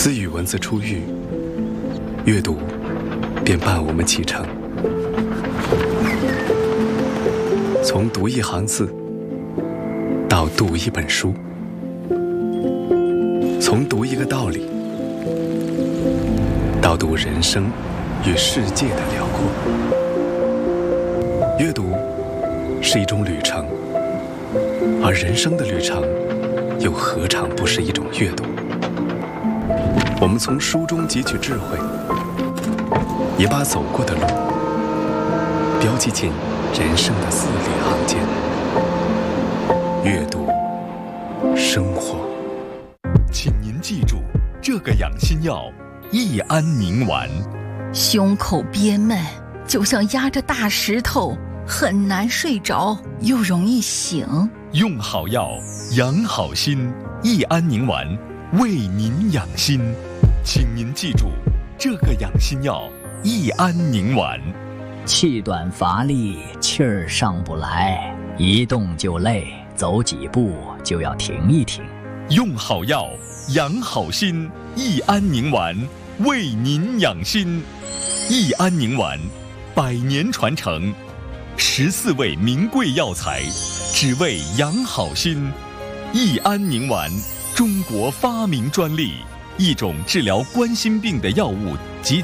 自与文字初遇，阅读便伴我们启程。从读一行字到读一本书，从读一个道理到读人生与世界的辽阔。阅读是一种旅程，而人生的旅程又何尝不是一种阅读？我们从书中汲取智慧，也把走过的路标记进人生的字里行间。阅读，生活。 请您记住这个养心药：益安宁丸。 胸口憋闷，就像压着大石头，很难睡着，又容易醒。 用好药，养好心。益安宁丸，为您养心。请您记住这个养心药：益安宁丸。 气短乏力，气儿上不来，一动就累，走几步就要停一停。 用好药，养好心。益安宁丸，为您养心。益安宁丸，100年传承，14味名贵药材，只为养好心。益安宁丸，中国发明专利，一种治疗冠心病的药物及